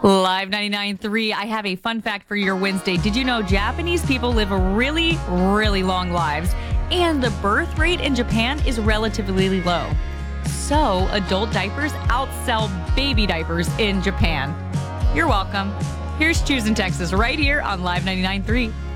Live 99.3, I have a fun fact for your Wednesday. Did you know Japanese people live really, really long lives, and the birth rate in Japan is relatively low? So, adult diapers outsell baby diapers in Japan. You're welcome. Here's Choosing Texas right here on Live 99.3.